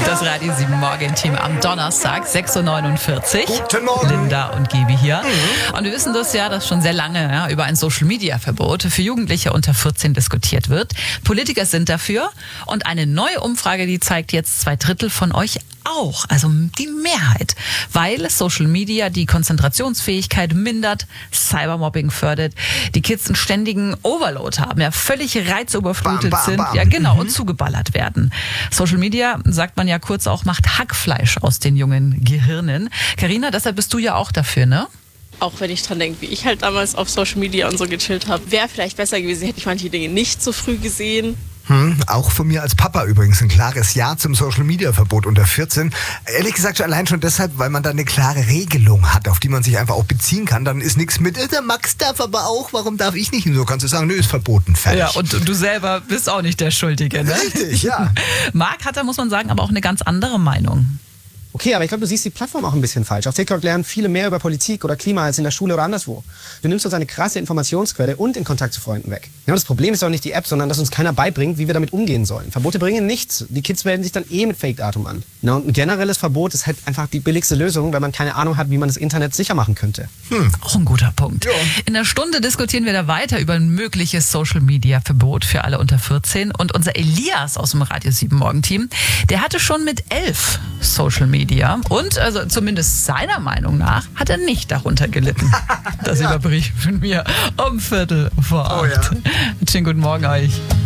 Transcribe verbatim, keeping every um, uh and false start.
Das Radio sieben Morgen-Team am Donnerstag, sechs Uhr neunundvierzig. Guten Morgen. Linda und Gibi hier. Mhm. Und wir wissen das ja, dass schon sehr lange ja, über ein Social-Media-Verbot für Jugendliche unter vierzehn diskutiert wird. Politiker sind dafür. Und eine neue Umfrage, die zeigt jetzt, zwei Drittel von euch auch, also die Mehrheit, weil Social Media die Konzentrationsfähigkeit mindert, Cybermobbing fördert, die Kids einen ständigen Overload haben, ja völlig reizüberflutet bam, bam, sind, bam. ja genau, mhm. und zugeballert werden. Social Media, sagt man ja kurz auch, macht Hackfleisch aus den jungen Gehirnen. Carina, deshalb bist du ja auch dafür, ne? Auch wenn ich dran denke, wie ich halt damals auf Social Media und so gechillt habe, wäre vielleicht besser gewesen, hätte ich manche Dinge nicht so früh gesehen. Hm, auch von mir als Papa übrigens ein klares Ja zum Social-Media-Verbot unter vierzehn. Ehrlich gesagt allein schon deshalb, weil man da eine klare Regelung hat, auf die man sich einfach auch beziehen kann. Dann ist nichts mit, äh, der Max darf aber auch, warum darf ich nicht? Und so kannst du sagen, nö, ist verboten, fertig. Ja, und du selber bist auch nicht der Schuldige, ne? Richtig, ja. Marc hat da, muss man sagen, aber auch eine ganz andere Meinung. Okay, aber ich glaube, du siehst die Plattform auch ein bisschen falsch. Auf TikTok lernen viele mehr über Politik oder Klima als in der Schule oder anderswo. Du nimmst uns eine krasse Informationsquelle und den Kontakt zu Freunden weg. Ja, und das Problem ist doch nicht die App, sondern dass uns keiner beibringt, wie wir damit umgehen sollen. Verbote bringen nichts. Die Kids melden sich dann eh mit Fake-Datum an. Ja, und ein generelles Verbot ist halt einfach die billigste Lösung, weil man keine Ahnung hat, wie man das Internet sicher machen könnte. Hm. Auch ein guter Punkt. Ja. In einer Stunde diskutieren wir da weiter über ein mögliches Social-Media-Verbot für alle unter vierzehn. Und unser Elias aus dem Radio sieben Morgen-Team, der hatte schon mit elf Social Media und also zumindest seiner Meinung nach hat er nicht darunter gelitten. Das ja. überbricht von mir um Viertel vor acht. Oh ja. Schönen guten Morgen euch.